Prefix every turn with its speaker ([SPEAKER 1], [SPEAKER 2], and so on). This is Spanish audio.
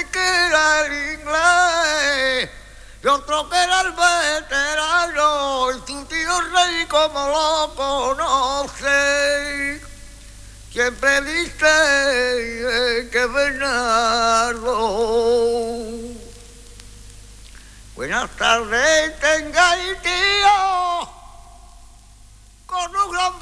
[SPEAKER 1] que era el inglés y otro que era el veterano, y tu tío rey como lo conoce, siempre dice que Bernardo. Buenas tardes, tengáis